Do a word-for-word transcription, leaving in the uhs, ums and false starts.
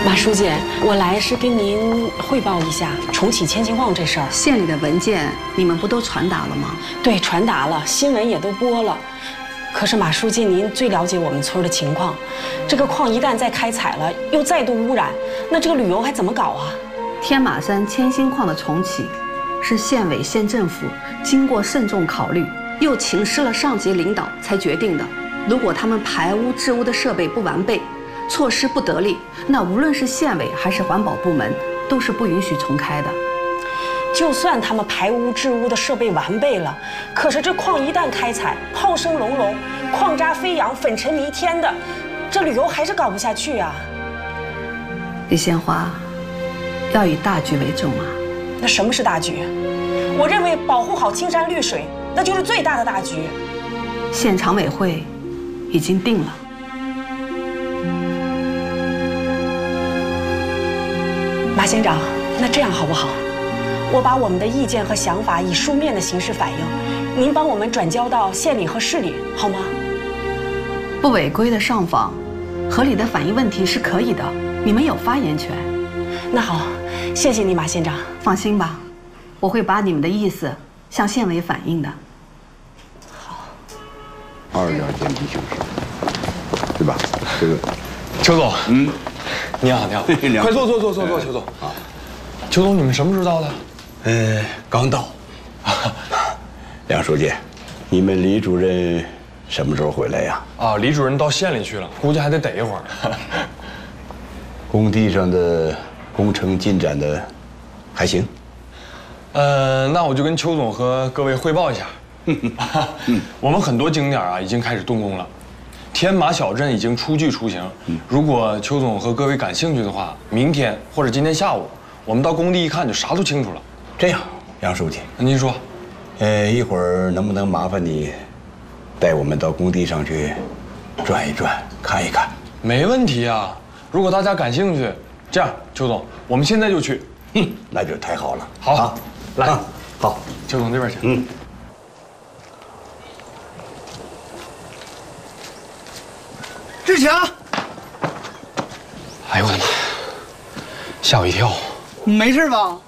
马书记，我来是跟您汇报一下重启千金矿这事儿。 县里的文件你们不都传达了吗？ 对，传达了，新闻也都播了。可是马书记，您最了解我们村的情况，这个矿一旦再开采了，又再度污染，那这个旅游还怎么搞啊？ 天马山千星矿的重启，是县委县政府经过慎重考虑，又请示了上级领导才决定的。如果他们排污治污的设备不完备，措施不得力，那无论是县委还是环保部门，都是不允许重开的。 就算他们排污治污的设备完备了，可是这矿一旦开采，炮声隆隆，矿渣飞扬，粉尘弥天的，这旅游还是搞不下去啊。 李鲜花，要以大局为重啊。 那什么是大局？我认为保护好青山绿水，那就是最大的大局。 县常委会已经定了。 马县长，那这样好不好？我把我们的意见和想法以书面的形式反映，您帮我们转交到县里和市里，好吗？ 不违规的上访，合理的反映问题是可以的，你们有发言权。 那好，谢谢你，马县长。 放心吧，我会把你们的意思向县委反映的。 好。 二两见机行事，对吧？这个， 邱总， 嗯， 你好，你好，快坐坐坐坐坐，邱总。啊，邱总，你们什么时候到的？ 呃，刚到。梁书记，你们李主任什么时候回来呀？ 啊，李主任到县里去了，估计还得等一会儿。 工地上的工程进展的还行。 呃，那我就跟邱总和各位汇报一下。我们很多景点啊已经开始动工了，天马小镇已经初具雏形。如果邱总和各位感兴趣的话，明天或者今天下午，我们到工地一看就啥都清楚了。 这样，杨书记， 您说， 呃，一会儿能不能麻烦你带我们到工地上去转一转，看一看？ 没问题啊。如果大家感兴趣，这样，邱总，我们现在就去。 嗯，那就太好了。 好， 啊， 来， 啊，好， 邱总这边请。 嗯。 志强， 哎呦我的妈！吓我一跳。 没事吧？